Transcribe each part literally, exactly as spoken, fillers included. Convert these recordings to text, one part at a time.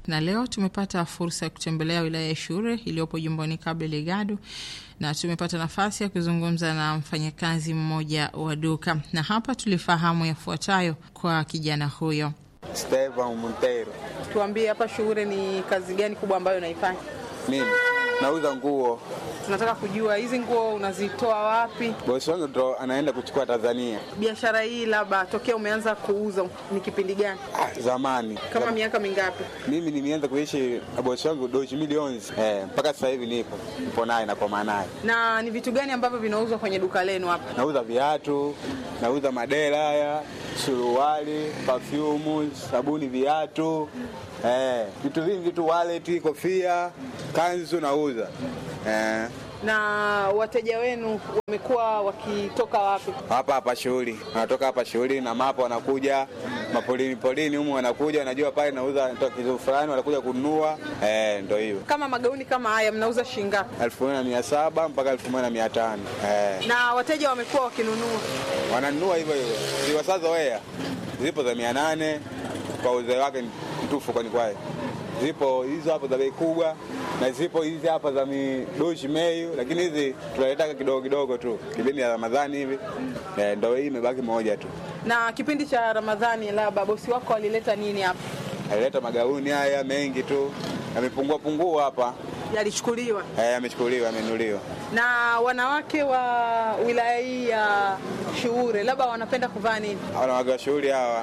Na leo tumepata fursa ya kutembelea wilaya ya Shure iliyopo jimboni Cabo Delgado, na tumepata nafasi ya kuzungumza na mfanyakazi mmoja wa duka, na hapa tulifahamu yafuatayo kwa kijana huyo. Esteban Montero. Tuambie, hapa Shure ni kazi gani kubwa ambayo unaifanya? Mimi nauza nguo. Tunataka kujua hizi nguo unazitoa wapi? Bosi wangu ndo anaenda kuchukua Tanzania. Biashara hii labda tokea umeanza kuuza ni kipindi gani? Ah, zamani. Kama miaka mingapi? Mimi nimeanza kuishi na bosi wangu doji milioni eh mpaka sasa hivi nipo. Nipo naye na kwa maana. Na ni vitu gani ambavyo vinauzwa kwenye duka lenu hapa? Nauza viatu, nauza madera haya, suruali, perfume, sabuni, viatu. Eh, vitu vingi, vitu wallet, kofia, kanzu nauza. Eh. Na wateja wenu wamekuwa wakitoka wapi? Hapa hapa Shughuli. Wanatoka hapa Shughuli na mapo wanakuja mapolini polini humu, wanakuja wanajua pale nauza kitu fulani, wanakuja kununua. Eh, ndio hiyo. Kama magauni kama haya mnauza shilingi ngapi? elfu moja na mia saba mpaka elfu moja na mia tano. Eh. Na wateja wamekuwa wakinunua? Wananunua hivyo hivyo. Ziwa sasa wea. Zipo za mia nane kwa uzee wake mtufu kwani kwae. Zipo hizo hapo za bei kubwa, na zipo hizi hapa za midoshi meyu, lakini hizi tunaleta kidogo kidogo tu. Kipindi ya Ramadhani hivi, eh, ndio hii imebaki moja tu. Na kipindi cha Ramadhani labda bosi wako alileta nini hapa? Alileta magauni haya mengi tu. Yamepungua pungua hapa. Yalichukuliwa? Eh, yamechukuliwa, yamenuliwa. Na wanawake wa wilaya hii ya Shure labda wanapenda kuvaa nini? Wanawake wa Shure hawa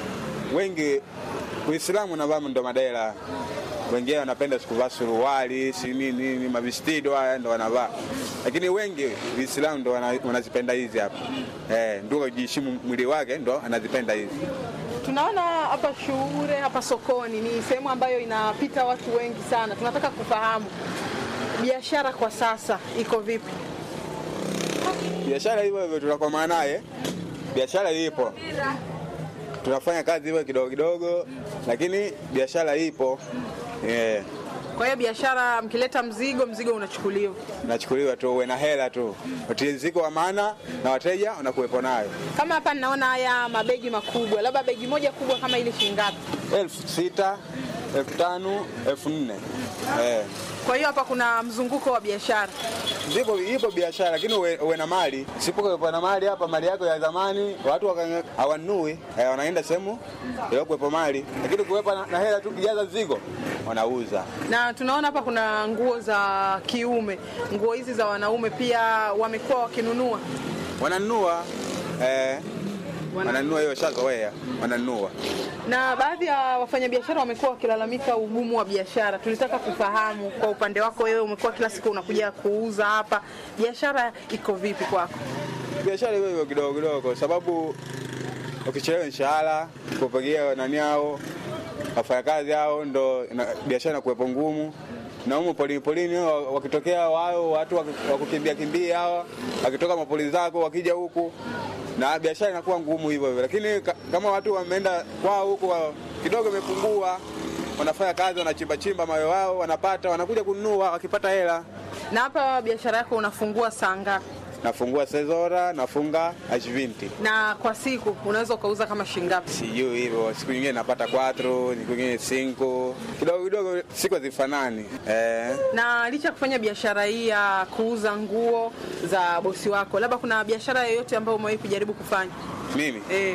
wengi Uislamu na vamu ndo madela. Wengine wanapenda kuvaa suruali, si nini nini, mavestido haya ndo wanavaa. Lakini wengi Uislamu ndo wanazipenda hizi hapa. Eh, ndio kujiheshimu mwili wake ndo anazipenda hizi. Tunaona hapa Shure, hapa sokoni ni sehemu ambayo inapita watu wengi sana. Tunataka kufahamu biashara kwa sasa iko vipi? Biashara hivyo hivyo tunakomaa naye. Biashara ipo. Tunafanya kazi hiyo kidogo kidogo, lakini biashara ipo. Yeah. Kwa hiyo biashara mkileta mzigo, mzigo unachukuliwa. Unachukuliwa tu, uwe na hela tu. Utie mzigo wa maana na wateja wanakuepo nayo. Kama hapa ninaona haya mabegi makubwa, labda begi moja kubwa kama ile shilingi ngapi? elfu sita, elfu tano, elfu nne. Eh. Kwa hiyo hapa kuna mzunguko wa biashara. Ndipo ipo biashara, lakini uwe, uwe na mali. Sipo kwa na mali hapa, mali yako ya zamani watu hawanui, eh, wanaenda sehemu ile kuepo mali. Lakini kuwepa na, na hela tu kijaza zigo wanauza. Na tunaona hapa kuna nguo za kiume. Nguo hizi za wanaume pia wamekuwa wakinunua. Wananunua eh wananunua hiyo shazoea, wananunua. Na baadhi ya wafanyabiashara wamekuwa wakilalamika ugumu wa biashara. Tulitaka kufahamu kwa upande wako wewe, umekuwa kila siku unakuja kuuza hapa. Biashara iko vipi kwako? Biashara hiyo hiyo kidogo kidogo, sababu ukichelewa mshahara, kupigia nani hao, wafanyakazi hao, ndo biashara inakuwa ngumu. Na huko polini polini wakitokea wao watu wakukimbia kimbia hawa, wakitoka mapoli zako wakija huku, na biashara inakuwa ngumu hivyo hivyo. Lakini kama watu wameenda kwao huko kidogo imepungua, wanafanya kazi, wanachimba chimba mawe wao, wanapata, wanakuja kununua wakipata hela. Na hapa biashara yako unafungua saa ngapi? Nafungua sezora, nafunga ajvinti. Na kwa siku unaweza ukauza kama shilingi ngapi? Sijui hivyo. Siku nyingine napata quattro, siku nyingine cinco. Kidogo kidogo, siku hazifanani. Eh. Na licha kufanya biashara hii ya kuuza nguo za bosi wako, labda kuna biashara yoyote ambayo umewahi kujaribu kufanya? Mimi? Eh.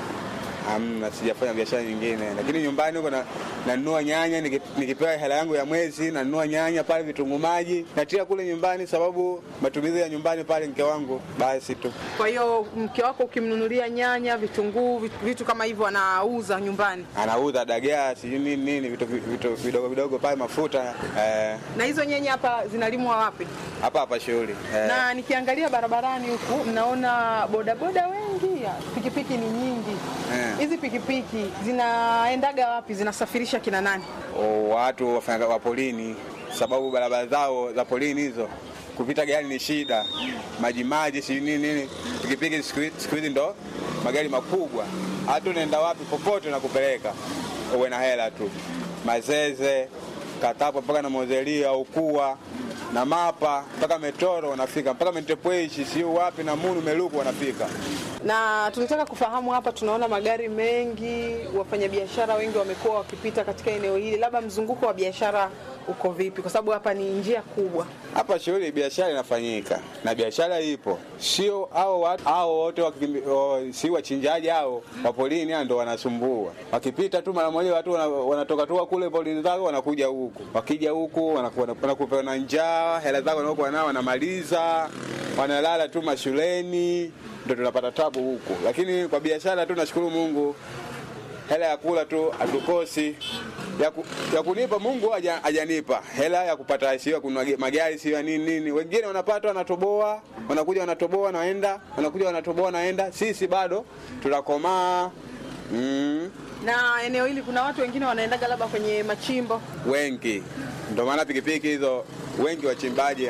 Hamna, sijafanya biashara nyingine. Lakini nyumbani huko na nanunua nyanya, nikipewa hela yangu ya mwezi, nanunua nyanya pale, vitunguu maji, natia kule nyumbani, sababu matumizi ya nyumbani pale mke wangu basi tu. Kwa hiyo mke wako ukimnunulia nyanya, vitunguu, vitu kama hivyo anauza nyumbani? Anauza dagaa, sijui nini nini, vitu vitu vidogo vidogo pale, mafuta. Eh. Na hizo nyanya hapa zinalimwa wapi? Hapa hapa Shughuli. Eh. Na nikiangalia barabarani huku mnaona bodaboda wengi, pikipiki ni nyingi. Eh. Hizi pikipiki zinaendaga wapi? Zinasafirisha kina nani? O, watu wafanya wa polini, sababu barabara zao za polini hizo kupita gari ni shida. Maji maji si nini nini. Pikipiki siku hizi ndo magari makubwa. Hata unaenda wapi popote na kupeleka. Uwe na hela tu. Mazeze, Katapo mpaka na Mozelia, Ukua na Mapa mpaka Metoro wanafika, mpaka Mentepweshi, si wapi na Munu Meluku wanafika. Na tunataka kufahamu hapa, tunaona magari mengi, wafanyabiashara wengi wamekuwa wakipita katika eneo hili. Labda mzunguko wa biashara uko vipi? Kwa sababu hapa ni njia kubwa. Hapa shughuli biashara inafanyika na biashara ipo. Sio hao watu hao wote si wachinjaji hao wa polini ndio wanasumbua. Wakipita tu mara moja watu wanatoka tu kule polini zao wanakuja huku. Wakija huku wanakuwa na njaa, hela zao wanakuwa nao wanamaliza, wanalala tu mashuleni, ndio tunapata tabu huku. Lakini kwa biashara tu nashukuru Mungu, hela ya kula tu hatukosi. Ya, ku, ya kunipa Mungu hajanipa hela ya kupata sio kununua magari sio nini nini. Wengine wanapata wanatoboa, wanakuja wanatoboa naenda, wanakuja wanatoboa naenda. Sisi bado tunakomaa. Mm. Na eneo hili kuna watu wengine wanaendaga labda kwenye machimbo. Wengi. Ndio maana pikipiki hizo wengi wachimbaji.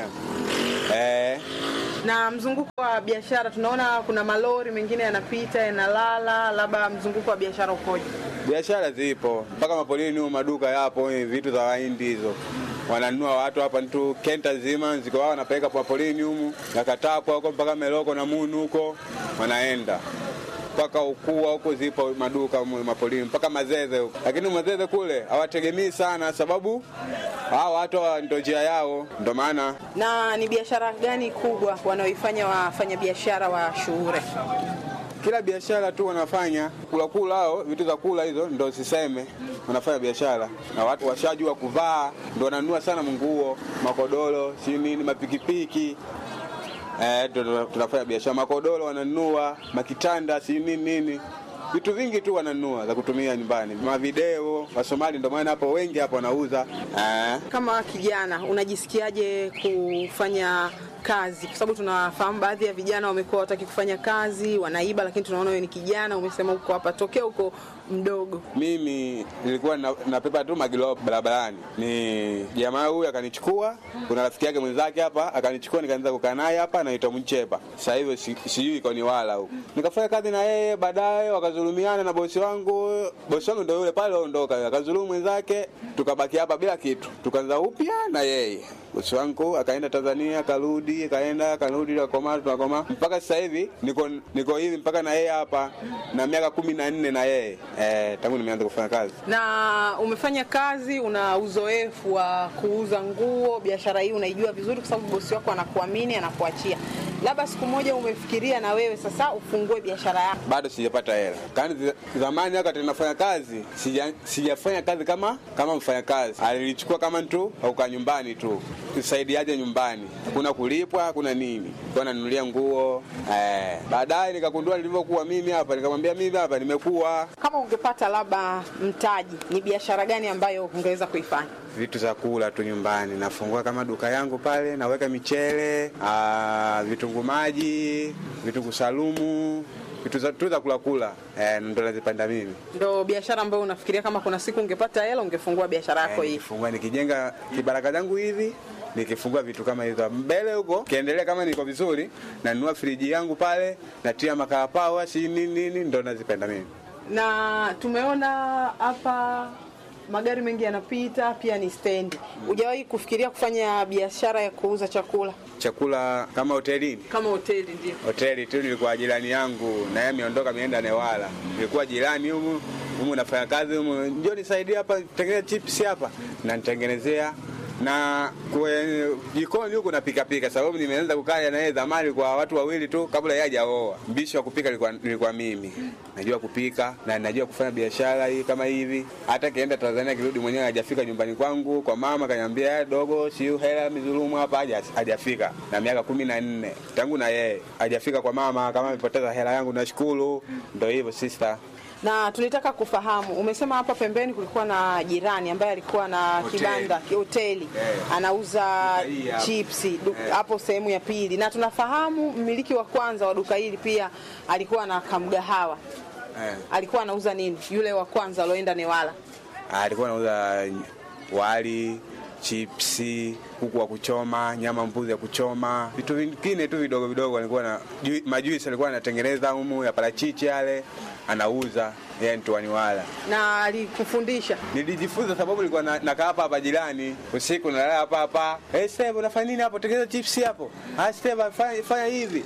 Eh. Na mzunguko wa biashara tunaona kuna malori mengine yanapita yanalala, labda mzunguko wa biashara ukoje? Biashara zipo mpaka mapolini huko, maduka yapo, vitu za Wahindi hizo wananunua watu hapa tu, kenta zima ziko wao wanapeleka kwa polini huko, nakatapwa huko mpaka Meloko na Munu huko wanaenda mpaka Ukua huko, zipo maduka mapolini mpaka Mazeze huko. Lakini Mazeze kule hawategemei sana sababu hao watu ndio njia yao, ndio maana. Na ni biashara gani kubwa wanaoifanya wafanya biashara wa Shuure? Kila biashara tu wanafanya kula kula hao vitu za kula hizo ndio siseme wanafanya biashara. Na watu washajua kuvaa ndio wananunua sana nguo, makodoro, si nini, mapikipiki. Eh, tunafanya biashara, makodoro wananunua, makitanda, si nini nini. Vitu vingi tu wananunua za kutumia nyumbani. Ma video, Wasomali ndio maana hapo wengi hapo wanauza. Eh. Kama kijana unajisikiaje kufanya kazi? Kwa sababu tunafahamu baadhi ya vijana wamekuwa wataki kufanya kazi, wanaiba, lakini tunaona wewe ni kijana, umesema uko hapa tokea huko mdogo. Mimi nilikuwa na, napepa tu magilo barabarani. Ni jamaa huyu akanichukua, kuna rafiki yake mwenzake hapa akanichukua, nikaanza kukaa naye hapa, anaitwa Mchepa. Sasa hivi sijui iko ni wala huko. Nikafanya kazi na yeye, baadaye wakazulumiana na bosi wangu. Bosi wangu ndio yule pale aondoka, akazulumu mwenzake, tukabaki hapa bila kitu. Tukaanza upya na yeye. Bosi wangu akaenda Tanzania, akarudi, akaenda, akarudi, akakoma, tunakoma. Mpaka sasa hivi niko niko hivi mpaka na yeye hapa na miaka kumi na nne na yeye. Eh, tangu nimeanza kufanya kazi. Na umefanya kazi, una uzoefu wa kuuza nguo, biashara hii unaijua vizuri kwa sababu bosi wako anakuamini, anakuachia. Labda siku moja umefikiria na wewe sasa ufungue biashara yako? Bado sijapata hela. Kani zamani wakati ninafanya kazi, sija sijafanya kazi kama kama mfanya kazi. Alilichukua kama mtu au nyumbani tu. Kusaidiaje nyumbani? Hakuna kulipwa, hakuna nini. Kwa nanunulia nguo. Eh, baadaye nikagundua nilivyokuwa mimi hapa, nikamwambia mimi hapa nimekuwa. Kama ungepata labda mtaji, ni biashara gani ambayo ungeweza kuifanya? Vitu za kula tu nyumbani. Nafungua kama duka yangu pale, naweka michele, ah, vitunguu maji, vitunguu salumu, vitu za tu za kula kula. Eh, ndo nazipanda mimi. Ndio biashara ambayo unafikiria kama kuna siku ungepata hela ungefungua biashara yako hii? Eh, nifungua nikijenga kibaraka zangu hivi, nikifungua vitu kama hizo. Mbele huko, kiendelea kama niko vizuri, na nunua friji yangu pale, natia makaa power, si nini nini, ndo nazipenda mimi. Na tumeona hapa magari mengi yanapita, pia ni stendi. Hujawahi kufikiria kufanya biashara ya kuuza chakula? Chakula kama hotelini? Kama hoteli ndio. Hoteli tu nilikuwa jirani yangu, na yeye ameondoka ameenda Newala. Nilikuwa jirani humu, humu nafanya kazi humu, njoo nisaidie hapa tengeneza chips hapa. Na nitengenezea na kwa jikoni huko napika pika, sababu nimeanza kukaa na yeye zamani kwa watu wawili tu kabla yeye hajaoa. Mbishi wa kupika nilikuwa nilikuwa mimi. Najua kupika na najua kufanya biashara hii kama hivi. Hata kienda Tanzania kirudi mwenyewe hajafika nyumbani kwangu kwa mama, kaniambia dogo si hela mizulumu hapa, hajafika. Na miaka kumi na nne tangu na yeye hajafika kwa mama, kama amepoteza hela yangu nashukuru. Ndio hivyo sister. Na tulitaka kufahamu, umesema hapa pembeni kulikuwa na jirani ambaye alikuwa na hotel, kibanda, hoteli, yeah, anauza chipsi hapo, yeah, sehemu ya pili. Na tunafahamu mmiliki wa kwanza wa duka hili pia alikuwa na kamgahawa. Yeah. Alikuwa anauza nini? Yule wa kwanza aloenda Newala. Alikuwa anauza wali, chipsi, kuku wa kuchoma, nyama mbuzi ya kuchoma, vitu vingine tu vidogo vidogo. Alikuwa na majuisi, alikuwa anatengeneza humu ya parachichi yale, anauza yeye mtuani wala. Na alikufundisha? Nilijifunza sababu nilikuwa nakaa hapa hapa jirani, usiku nalala hapa hapa. Eh, Steve unafanya nini hapo? Tengeneza chips hapo. Ah, Steve fanya fanya hivi.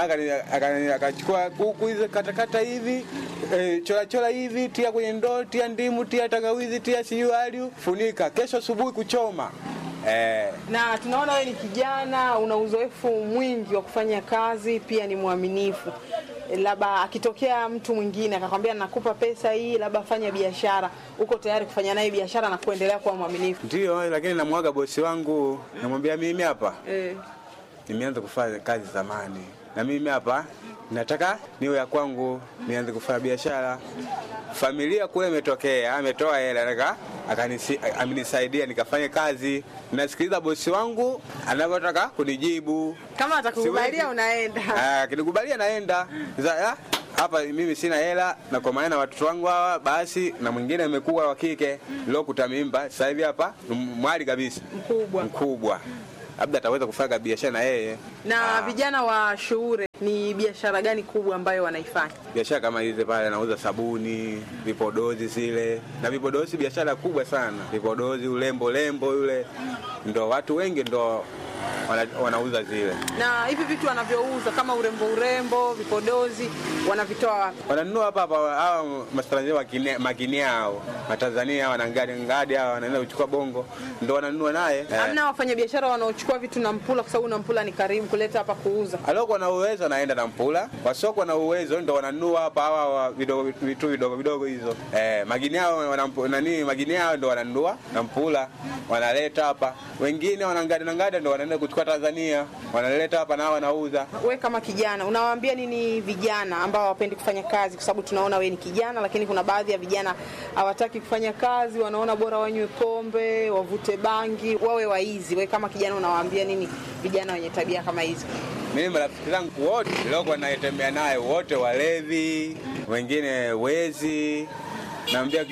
Maka akachukua kuku hizo katakata hivi, eh, chola chola hivi, tia kwenye ndoo, tia ndimu, tia tangawizi, tia siu aliu, funika. Kesho asubuhi kuchoma. Eh. Na tunaona wewe ni kijana, una uzoefu mwingi wa kufanya kazi, pia ni mwaminifu. Labda akitokea mtu mwingine akakwambia nakupa pesa hii, labda fanya biashara, uko tayari kufanya naye biashara na kuendelea kuwa mwaminifu? Ndio, lakini namwaga bosi wangu, namwambia mimi hapa eh, nimeanza kufanya kazi zamani, na mimi hapa nataka niwe ya kwangu, nianze kufanya biashara. Familia kule imetokea, ametoa hela, nataka akanisi amenisaidia nikafanye kazi. Nasikiliza bosi wangu anavyotaka kunijibu. Kama atakukubalia unaenda. Ah, kinikubalia naenda. Sasa hapa mimi sina hela, na kwa maana watoto wangu hawa basi, na mwingine amekuwa wa kike leo kutamimba. Sasa hivi hapa mwali kabisa, mkubwa mkubwa, labda ataweza kufanya biashara na yeye. Na ah, vijana wa Shuure ni biashara gani kubwa ambayo wanaifanya? Biashara kama hizi pale, anauza sabuni, vipodozi zile. Na vipodozi biashara kubwa sana. Vipodozi, ulembo lembo yule. Ndio watu wengi ndio wana, wanauza zile. Na hivi vitu wanavyouza kama urembo urembo, vipodozi, wanavitoa wapi? Wananunua hapa hapa hao mastaranjia wa makini hao. Matanzania wanangadi ngadi hao wanaenda kuchukua Bongo, ndio wananunua naye. Hamna eh, wafanya biashara wanaochukua vitu na Mpula, kwa sababu na Mpula ni karibu kuleta hapa kuuza. Aloko na uwezo anaenda na Mpula, wasoko na uwezo ndio wananunua hapa hawa vidogo vitu vidogo vidogo hizo. Eh, magini hao wanampo nani magini hao ndio wananunua na Mpula, wanaleta hapa. Wengine wanangadi na ngadi ndio wanaenda kuchukua Tanzania, wanaleta hapa na wanauza. Wewe kama kijana unawaambia nini vijana ambao hawapendi kufanya kazi? Kwa sababu tunaona wewe ni kijana, lakini kuna baadhi ya vijana hawataki kufanya kazi, wanaona bora wanywe pombe, wavute bangi, wawe waizi. Wewe kama kijana unawaambia nini vijana wenye tabia kama hizo? Mimi marafiki zangu wote leo naitembea naye wote walevi, wengine wezi. Naambia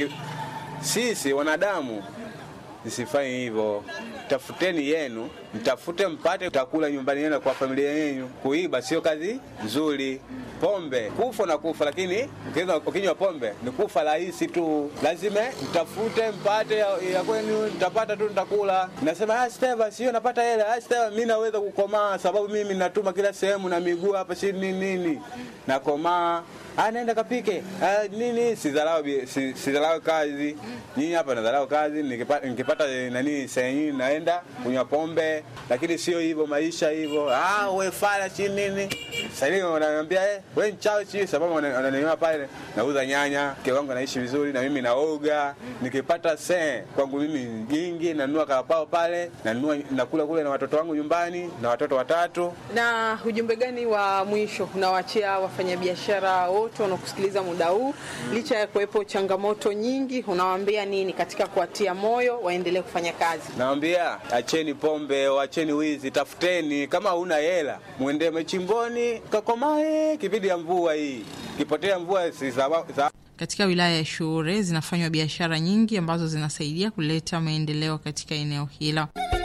sisi wanadamu msifanye hivyo. Tafuteni yenu, mtafute mpate utakula nyumbani yenu kwa familia yenu. Kuiba sio kazi nzuri. Pombe kufa na kufa, lakini ukinywa pombe ni kufa rahisi tu. Lazima mtafute mpate ya, ya kwenu, mtapata tu nitakula. Nasema ah Steva sio napata hela. Ah Steva mimi naweza kukomaa sababu mimi natuma kila sehemu na miguu hapa si nini nini. Nakomaa. Ah naenda kapike. Ah nini sidharau si, sidharau kazi. Nyinyi hapa nadharau kazi, nikipata nikipata nani sehemu naenda kunywa pombe, lakini sio hivyo maisha hivyo. Ah wewe fala si nini. Sasa hivi wananiambia eh wewe chao si sababu wananiona pale nauza nyanya, mke wangu anaishi vizuri na mimi naoga. Nikipata sen kwangu mimi nyingi nanunua karapao pale, nanunua nakula kule na watoto wangu nyumbani na watoto watatu. Na ujumbe gani wa mwisho unawaachia wafanyabiashara wote wanaokusikiliza muda huu, licha ya kuwepo changamoto nyingi, unawaambia nini katika kuatia moyo waendelee kufanya kazi? Naambia acheni pombe, acheni wizi, tafuteni. Kama huna hela muende machimboni kakomae, kipindi ya mvua hii kipotea mvua si sababu. Katika wilaya ya Shuure zinafanywa biashara nyingi ambazo zinasaidia kuleta maendeleo katika eneo hilo.